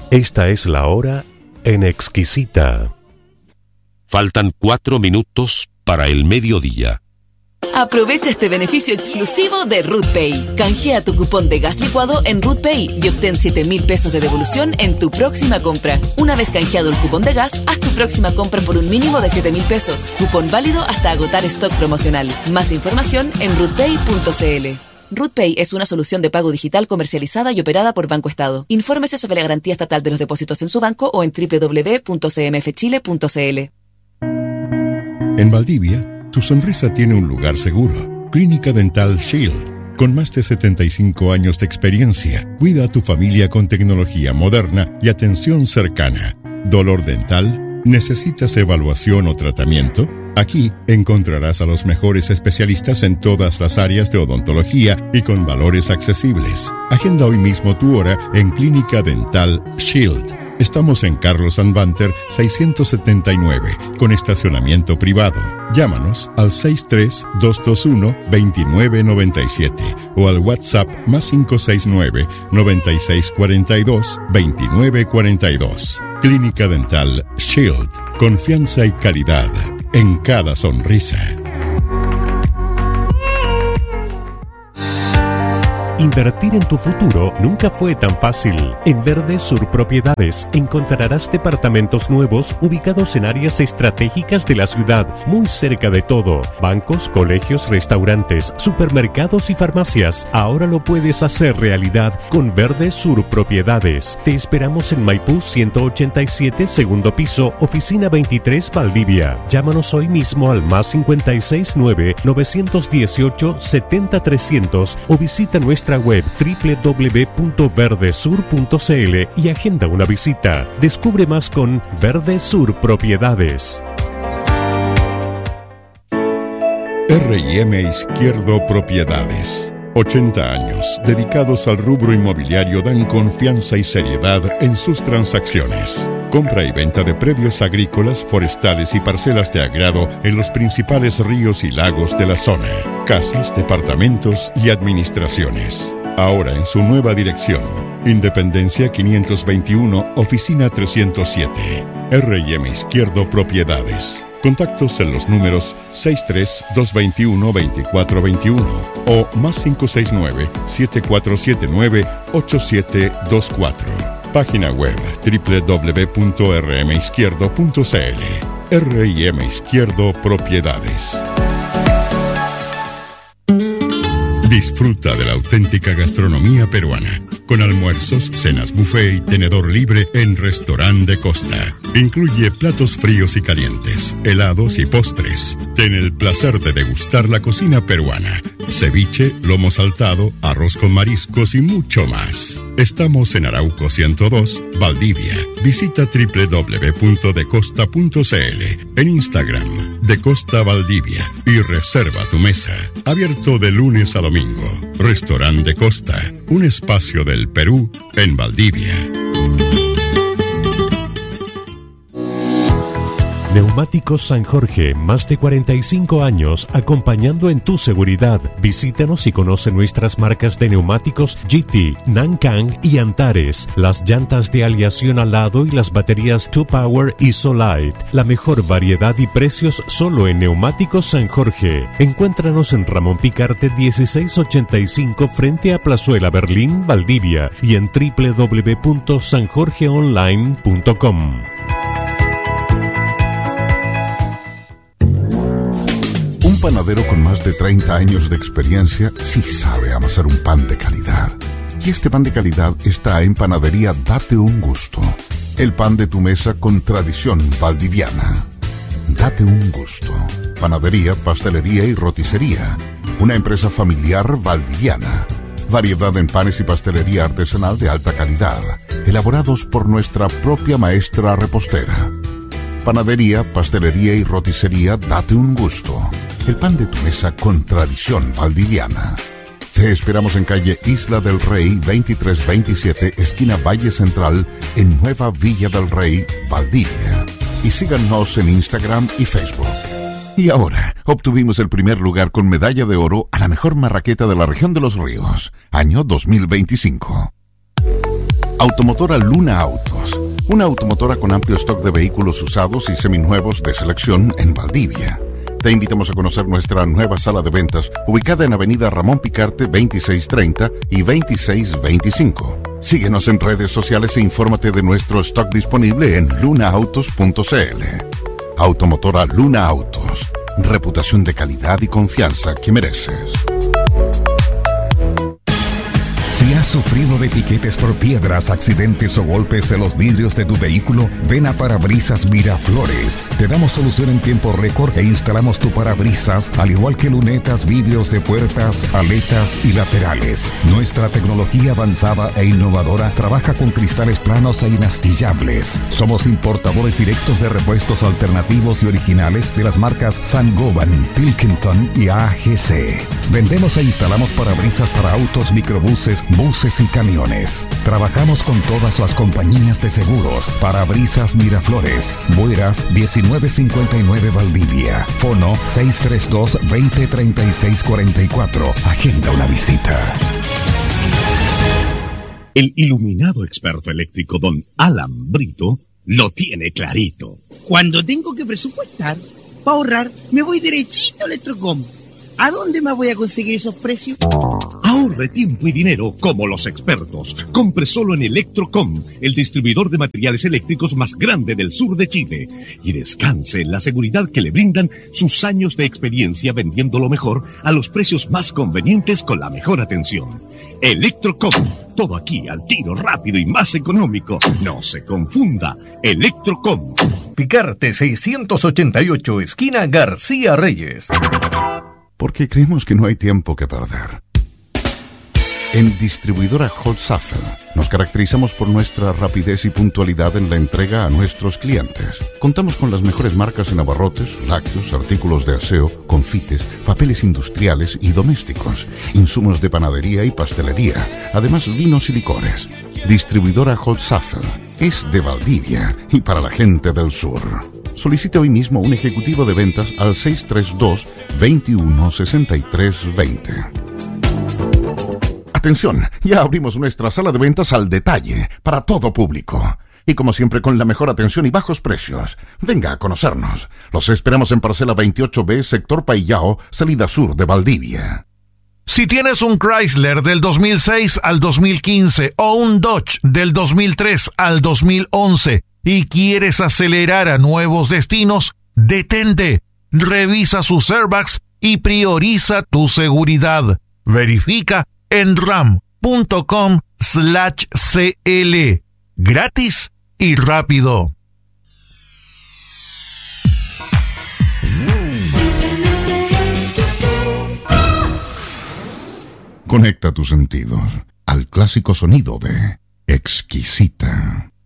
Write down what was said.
Esta es la hora en Exquisita. Faltan 4 minutos para el mediodía. Aprovecha este beneficio exclusivo de RootPay. Canjea tu cupón de gas licuado en RootPay y obtén 7,000 pesos de devolución en tu próxima compra. Una vez canjeado el cupón de gas, haz tu próxima compra por un mínimo de 7,000 pesos. Cupón válido hasta agotar stock promocional. Más información en rootpay.cl. RootPay es una solución de pago digital comercializada y operada por Banco Estado. Infórmese sobre la garantía estatal de los depósitos en su banco o en www.cmfchile.cl. En Valdivia, tu sonrisa tiene un lugar seguro. Clínica Dental Shield. Con más de 75 años de experiencia, cuida a tu familia con tecnología moderna y atención cercana. ¿Dolor dental? ¿Necesitas evaluación o tratamiento? Aquí encontrarás a los mejores especialistas en todas las áreas de odontología y con valores accesibles. Agenda hoy mismo tu hora en Clínica Dental Shield. Estamos en Carlos Anbanter 679, con estacionamiento privado. Llámanos al 63-221-2997 o al WhatsApp más 569-9642-2942. Clínica Dental Shield. Confianza y calidad en cada sonrisa. Invertir en tu futuro nunca fue tan fácil. En Verde Sur Propiedades encontrarás departamentos nuevos ubicados en áreas estratégicas de la ciudad, muy cerca de todo. Bancos, colegios, restaurantes, supermercados y farmacias. Ahora lo puedes hacer realidad con Verde Sur Propiedades. Te esperamos en Maipú 187, segundo piso, oficina 23, Valdivia. Llámanos hoy mismo al más 569-918-70300 o visita nuestra web www.verdesur.cl y agenda una visita. Descubre más con Verde Sur Propiedades. R&M Izquierdo Propiedades. 80 años dedicados al rubro inmobiliario dan confianza y seriedad en sus transacciones. Compra y venta de predios agrícolas, forestales y parcelas de agrado en los principales ríos y lagos de la zona. Casas, departamentos y administraciones. Ahora en su nueva dirección. Independencia 521, oficina 307. R&M Izquierdo Propiedades. Contactos en los números 63-221-2421 o más 569-7479-8724. Página web www.rmizquierdo.cl. R&M Izquierdo Propiedades. Disfruta de la auténtica gastronomía peruana, con almuerzos, cenas buffet y tenedor libre en Restaurante de Costa. Incluye platos fríos y calientes, helados y postres. Ten el placer de degustar la cocina peruana, ceviche, lomo saltado, arroz con mariscos y mucho más. Estamos en Arauco 102, Valdivia. Visita www.decosta.cl, en Instagram, De Costa Valdivia, y reserva tu mesa. Abierto de lunes a domingo. Restaurante de Costa, un espacio del Perú en Valdivia. Neumáticos San Jorge, más de 45 años acompañando en tu seguridad. Visítanos y conoce nuestras marcas de neumáticos GT, Nankang y Antares, las llantas de aleación al lado y las baterías 2Power Isolite. La mejor variedad y precios solo en Neumáticos San Jorge. Encuéntranos en Ramón Picarte 1685 frente a Plazuela Berlín, Valdivia, y en www.sanjorgeonline.com. Un panadero con más de 30 años de experiencia sí sabe amasar un pan de calidad. Y este pan de calidad está en Panadería Date un Gusto. El pan de tu mesa con tradición valdiviana. Date un Gusto. Panadería, pastelería y roticería. Una empresa familiar valdiviana. Variedad en panes y pastelería artesanal de alta calidad. Elaborados por nuestra propia maestra repostera. Panadería, pastelería y roticería Date un Gusto. El pan de tu mesa con tradición valdiviana. Te esperamos en calle Isla del Rey 2327, esquina Valle Central, en Nueva Villa del Rey, Valdivia. Y síganos en Instagram y Facebook. Y ahora, obtuvimos el primer lugar con medalla de oro a la mejor marraqueta de la región de Los Ríos, año 2025. Automotora Luna Autos. una automotora con amplio stock de vehículos usados y seminuevos de selección en Valdivia. Te invitamos a conocer nuestra nueva sala de ventas, ubicada en Avenida Ramón Picarte 2630 y 2625. Síguenos en redes sociales e infórmate de nuestro stock disponible en lunaautos.cl. Automotora Luna Autos. Reputación de calidad y confianza que mereces. Si has sufrido de piquetes por piedras, accidentes o golpes en los vidrios de tu vehículo, ven a Parabrisas Miraflores. Te damos solución en tiempo récord e instalamos tu parabrisas, al igual que lunetas, vidrios de puertas, aletas y laterales. Nuestra tecnología avanzada e innovadora trabaja con cristales planos e inastillables. Somos importadores directos de repuestos alternativos y originales de las marcas Saint-Gobain, Pilkington y AGC. Vendemos e instalamos parabrisas para autos, microbuses, buses y camiones. Trabajamos con todas las compañías de seguros. Parabrisas Miraflores, Bueras 1959 Valdivia. Fono 632-203644. Agenda una visita. El iluminado experto eléctrico don Alan Brito lo tiene clarito. Cuando tengo que presupuestar, para ahorrar, me voy derechito a Electrocom. ¿A dónde más voy a conseguir esos precios? Ahorre tiempo y dinero como los expertos. Compre solo en Electrocom, el distribuidor de materiales eléctricos más grande del sur de Chile. Y descanse en la seguridad que le brindan sus años de experiencia vendiendo lo mejor a los precios más convenientes con la mejor atención. Electrocom, todo aquí al tiro, rápido y más económico. No se confunda, Electrocom. Picarte 688, esquina García Reyes. Porque creemos que no hay tiempo que perder. En Distribuidora Holzapfel nos caracterizamos por nuestra rapidez y puntualidad en la entrega a nuestros clientes. Contamos con las mejores marcas en abarrotes, lácteos, artículos de aseo, confites, papeles industriales y domésticos, insumos de panadería y pastelería, además vinos y licores. Distribuidora Holzapfel es de Valdivia y para la gente del sur. Solicite hoy mismo un ejecutivo de ventas al 632-216320. Atención, ya abrimos nuestra sala de ventas al detalle, para todo público. Y como siempre con la mejor atención y bajos precios. Venga a conocernos. Los esperamos en parcela 28B, sector Paillao, salida sur de Valdivia. Si tienes un Chrysler del 2006 al 2015 o un Dodge del 2003 al 2011 y quieres acelerar a nuevos destinos, detente, revisa sus airbags y prioriza tu seguridad. Verifica en ram.com/cl. Gratis y rápido. Conecta tus sentidos al clásico sonido de Exquisita.